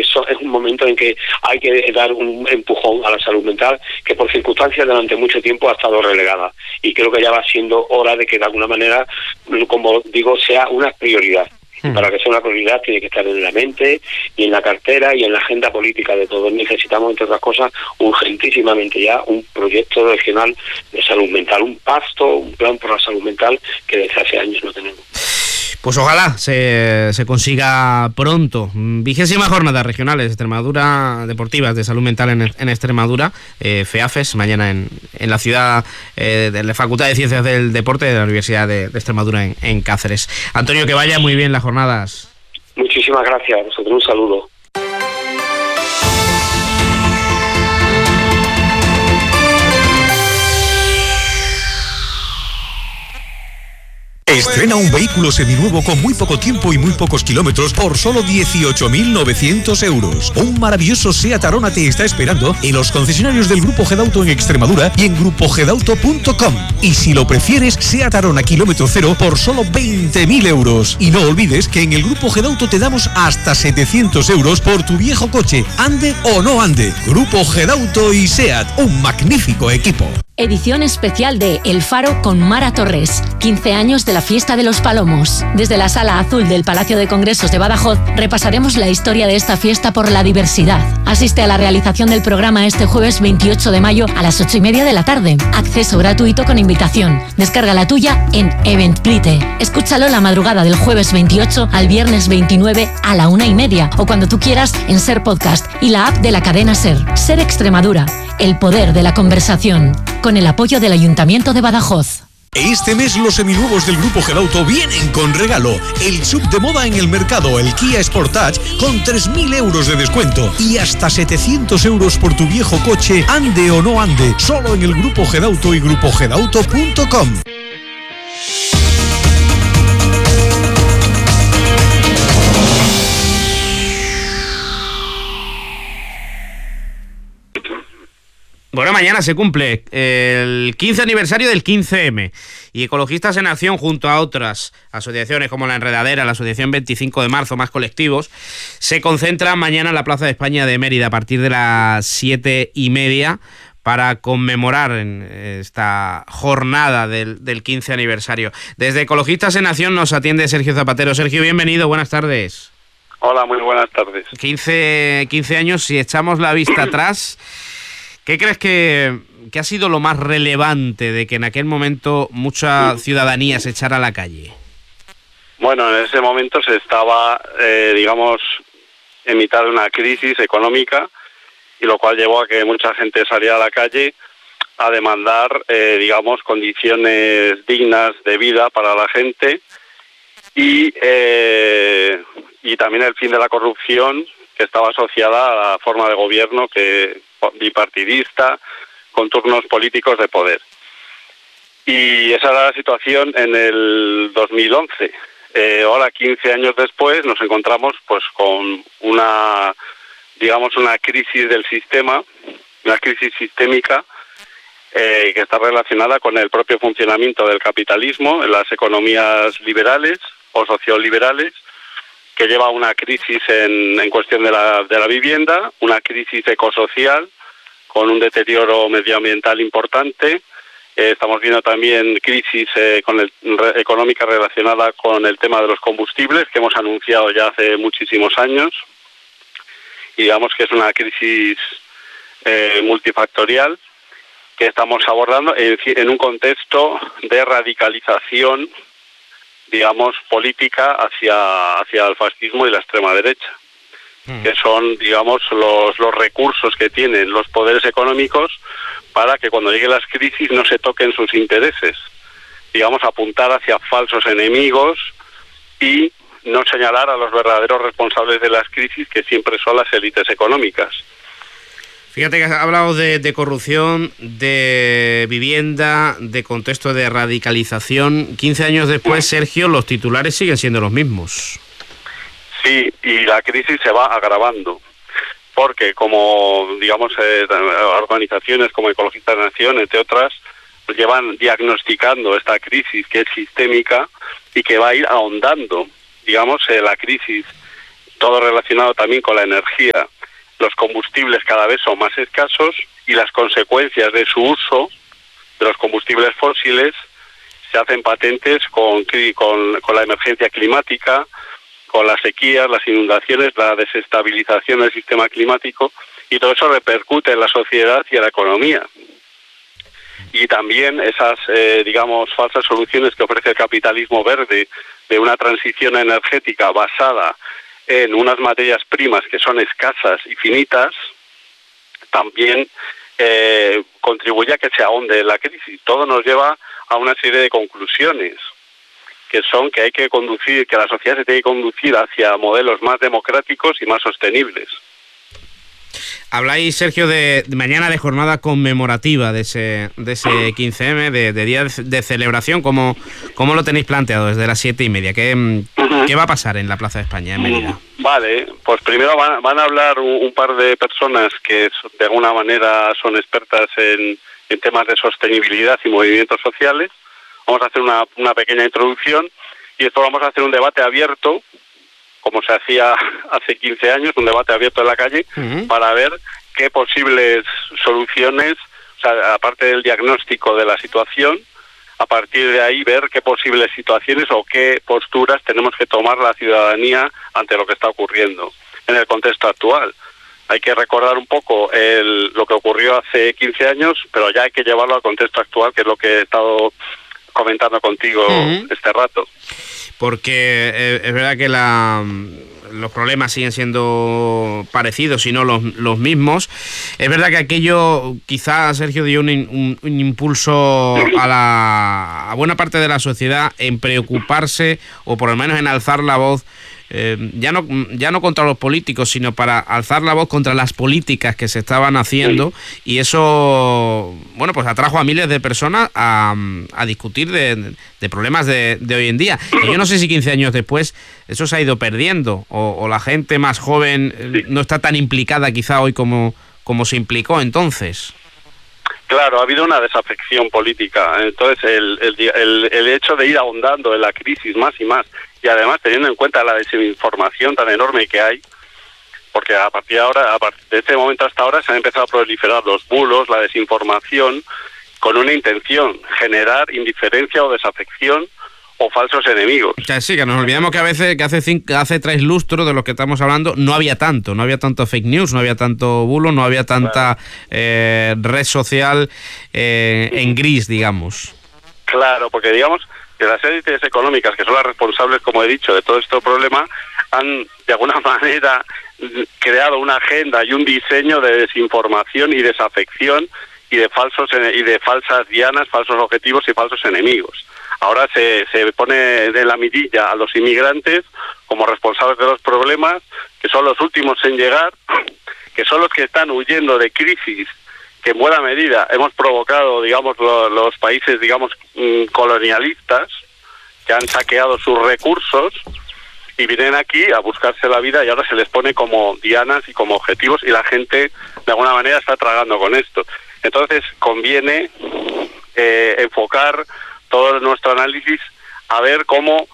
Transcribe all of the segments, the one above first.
eso es un momento en que hay que dar un empujón a la salud mental, que por circunstancias durante mucho tiempo ha estado relegada. Y creo que ya va siendo hora de que de alguna manera, como digo, sea una prioridad. Para que sea una prioridad tiene que estar en la mente y en la cartera y en la agenda política de todos. Necesitamos, entre otras cosas, urgentísimamente ya un proyecto regional de salud mental, un plan por la salud mental que desde hace años no tenemos. Pues ojalá se consiga pronto. 20ª Jornada Regionales de Extremadura Deportivas de Salud Mental en Extremadura, FEAFES, mañana en la ciudad de la Facultad de Ciencias del Deporte de la Universidad de Extremadura en Cáceres. Antonio, que vaya muy bien las jornadas. Muchísimas gracias, a vosotros un saludo. Estrena un vehículo seminuevo con muy poco tiempo y muy pocos kilómetros por solo 18.900 euros. Un maravilloso SEAT Arona te está esperando en los concesionarios del Grupo Gedauto en Extremadura y en grupogedauto.com. Y si lo prefieres, SEAT Arona kilómetro cero por solo 20.000 euros. Y no olvides que en el Grupo Gedauto te damos hasta 700 euros por tu viejo coche, ande o no ande. Grupo Gedauto y SEAT, un magnífico equipo. Edición especial de El Faro con Mara Torres. 15 años de la Fiesta de los Palomos. Desde la Sala Azul del Palacio de Congresos de Badajoz repasaremos la historia de esta fiesta por la diversidad. Asiste a la realización del programa este jueves 28 de mayo a las 8:30 de la tarde. Acceso gratuito con invitación. Descarga la tuya en Eventbrite. Escúchalo la madrugada del jueves 28 al viernes 29 a la 1:30 o cuando tú quieras en Ser Podcast y la app de la cadena Ser. Ser Extremadura. El poder de la conversación. Con el apoyo del Ayuntamiento de Badajoz. Este mes los seminuevos del Grupo Gedauto vienen con regalo. El sub de moda en el mercado, el Kia Sportage, con 3.000 euros de descuento y hasta 700 euros por tu viejo coche, ande o no ande, solo en el Grupo Gedauto y grupogedauto.com. Bueno, mañana se cumple el 15 aniversario del 15M y Ecologistas en Acción, junto a otras asociaciones como La Enredadera, la Asociación 25 de Marzo, más colectivos, se concentran mañana en la Plaza de España de Mérida a partir de las 7:30 para conmemorar esta jornada del 15 aniversario. Desde Ecologistas en Acción nos atiende Sergio Zapatero. Sergio, bienvenido, buenas tardes. Hola, muy buenas tardes. 15 años, si echamos la vista atrás, ¿qué crees que ha sido lo más relevante de que en aquel momento mucha ciudadanía se echara a la calle? Bueno, en ese momento se estaba, en mitad de una crisis económica, y lo cual llevó a que mucha gente saliera a la calle a demandar, condiciones dignas de vida para la gente y también el fin de la corrupción que estaba asociada a la forma de gobierno bipartidista, con turnos políticos de poder. Y esa era la situación en el 2011. Ahora, 15 años después, nos encontramos pues con una crisis del sistema, una crisis sistémica que está relacionada con el propio funcionamiento del capitalismo en las economías liberales o socioliberales, que lleva a una crisis en cuestión de la vivienda, una crisis ecosocial con un deterioro medioambiental importante. Estamos viendo también crisis económica relacionada con el tema de los combustibles, que hemos anunciado ya hace muchísimos años. Y digamos que es una crisis multifactorial que estamos abordando en un contexto de radicalización, política hacia el fascismo y la extrema derecha, que son, los recursos que tienen los poderes económicos para que cuando lleguen las crisis no se toquen sus intereses, apuntar hacia falsos enemigos y no señalar a los verdaderos responsables de las crisis, que siempre son las élites económicas. Fíjate que has hablado de corrupción, de vivienda, de contexto de radicalización. 15 años después, Sergio, los titulares siguen siendo los mismos. Sí, y la crisis se va agravando, porque como, organizaciones como Ecologistas en Acción, entre otras, llevan diagnosticando esta crisis que es sistémica y que va a ir ahondando. La crisis todo relacionado también con la energía. Los combustibles cada vez son más escasos y las consecuencias de su uso, de los combustibles fósiles, se hacen patentes con la emergencia climática, con las sequías, las inundaciones, la desestabilización del sistema climático, y todo eso repercute en la sociedad y en la economía. Y también esas, falsas soluciones que ofrece el capitalismo verde de una transición energética basada en unas materias primas que son escasas y finitas, también contribuye a que se ahonde la crisis. Todo nos lleva a una serie de conclusiones, que son que hay que conducir, que la sociedad se tiene que conducir hacia modelos más democráticos y más sostenibles. Habláis, Sergio, de mañana de jornada conmemorativa de ese 15M, de día de celebración. ¿Cómo lo tenéis planteado desde las 7:30? ¿Qué va a pasar en la Plaza de España, en Mérida? Vale, pues primero van a hablar un par de personas que de alguna manera son expertas en temas de sostenibilidad y movimientos sociales. Vamos a hacer una pequeña introducción y después vamos a hacer un debate abierto, como se hacía hace 15 años, un debate abierto en la calle, para ver qué posibles soluciones, o sea, aparte del diagnóstico de la situación, a partir de ahí ver qué posibles situaciones o qué posturas tenemos que tomar la ciudadanía ante lo que está ocurriendo en el contexto actual. Hay que recordar un poco lo que ocurrió hace 15 años, pero ya hay que llevarlo al contexto actual, que es lo que he estado comentando contigo este rato. Porque es verdad que los problemas siguen siendo parecidos, si no los mismos. Es verdad que aquello quizá, Sergio, dio un impulso a buena parte de la sociedad en preocuparse, o por lo menos en alzar la voz, ya no contra los políticos, sino para alzar la voz contra las políticas que se estaban haciendo, y eso, bueno, pues atrajo a miles de personas a discutir de problemas de hoy en día. Y yo no sé si 15 años después eso se ha ido perdiendo, o la gente más joven no está tan implicada quizá hoy como se implicó entonces. Claro, ha habido una desafección política. Entonces el hecho de ir ahondando en la crisis más y más, y además teniendo en cuenta la desinformación tan enorme que hay, porque a partir de este momento hasta ahora se han empezado a proliferar los bulos, la desinformación, con una intención: generar indiferencia o desafección o falsos enemigos. O sea, sí, que nos olvidamos que a veces, que hace 3 lustros de los que estamos hablando, no había tanto fake news, no había tanto bulo, no había tanta red social en gris, digamos. Claro, porque digamos que las élites económicas, que son las responsables, como he dicho, de todo este problema, han de alguna manera creado una agenda y un diseño de desinformación y desafección y de falsas dianas, falsos objetivos y falsos enemigos. Ahora se pone de la mirilla a los inmigrantes como responsables de los problemas, que son los últimos en llegar, que son los que están huyendo de crisis que en buena medida hemos provocado, digamos, los países, digamos, colonialistas, que han saqueado sus recursos y vienen aquí a buscarse la vida, y ahora se les pone como dianas y como objetivos, y la gente de alguna manera está tragando con esto. Entonces conviene enfocar todo nuestro análisis a ver cómo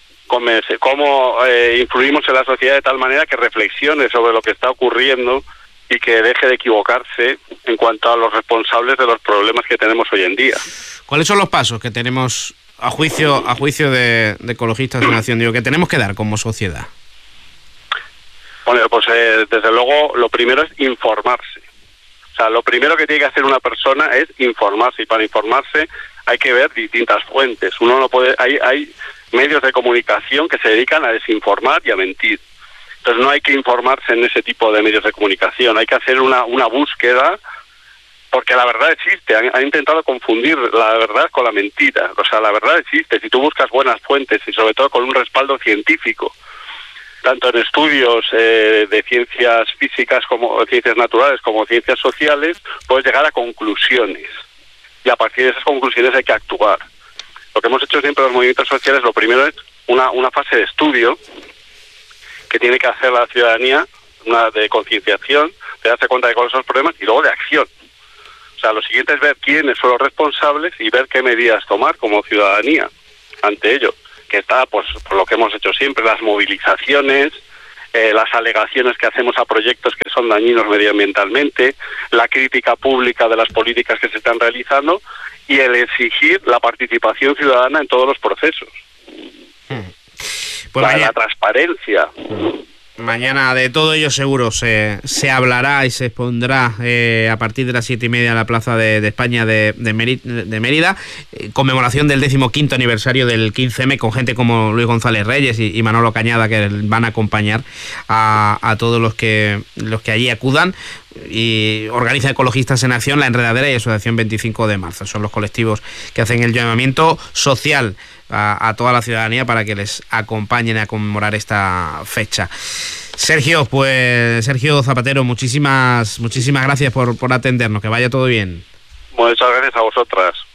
influimos en la sociedad de tal manera que reflexione sobre lo que está ocurriendo y que deje de equivocarse en cuanto a los responsables de los problemas que tenemos hoy en día. ¿Cuáles son los pasos que tenemos, a juicio de Ecologistas de Nación, que tenemos que dar como sociedad? Bueno, pues desde luego lo primero es informarse. O sea, lo primero que tiene que hacer una persona es informarse, y para informarse hay que ver distintas fuentes. Uno no puede, hay medios de comunicación que se dedican a desinformar y a mentir. Entonces no hay que informarse en ese tipo de medios de comunicación, hay que hacer una búsqueda, porque la verdad existe. Han intentado confundir la verdad con la mentira. O sea, la verdad existe si tú buscas buenas fuentes y sobre todo con un respaldo científico, tanto en estudios de ciencias físicas como ciencias naturales como ciencias sociales, puedes llegar a conclusiones. Y a partir de esas conclusiones hay que actuar. Lo que hemos hecho siempre en los movimientos sociales, lo primero es una fase de estudio que tiene que hacer la ciudadanía, una de concienciación, de darse cuenta de cuáles son los problemas, y luego de acción. O sea, lo siguiente es ver quiénes son los responsables y ver qué medidas tomar como ciudadanía ante ello. Que está, pues, por lo que hemos hecho siempre, las movilizaciones, las alegaciones que hacemos a proyectos que son dañinos medioambientalmente, la crítica pública de las políticas que se están realizando y el exigir la participación ciudadana en todos los procesos. Pues la transparencia. Mañana de todo ello seguro se hablará y se expondrá a partir de las 7:30 en la Plaza de España de Mérida, conmemoración del 15º aniversario del 15M, con gente como Luis González Reyes y Manolo Cañada, que van a acompañar a todos los que allí acudan. Y organiza Ecologistas en Acción, La Enredadera y Asociación 25 de Marzo. Son los colectivos que hacen el llamamiento social a toda la ciudadanía para que les acompañen a conmemorar esta fecha. Sergio Zapatero, muchísimas gracias por atendernos, que vaya todo bien. Muchas gracias a vosotras.